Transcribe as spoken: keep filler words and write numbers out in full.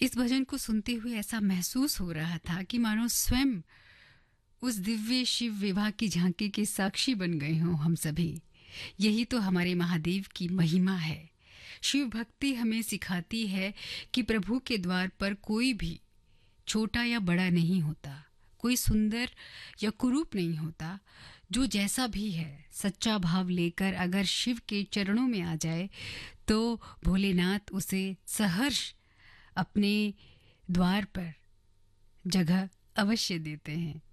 इस भजन को सुनते हुए ऐसा महसूस हो रहा था कि मानो स्वयं उस दिव्य शिव विवाह की झांकी के साक्षी बन गए हों हम सभी। यही तो हमारे महादेव की महिमा है। शिव भक्ति हमें सिखाती है कि प्रभु के द्वार पर कोई भी छोटा या बड़ा नहीं होता, कोई सुंदर या कुरूप नहीं होता। जो जैसा भी है सच्चा भाव लेकर अगर शिव के चरणों में आ जाए तो भोलेनाथ उसे सहर्ष अपने द्वार पर जगह अवश्य देते हैं।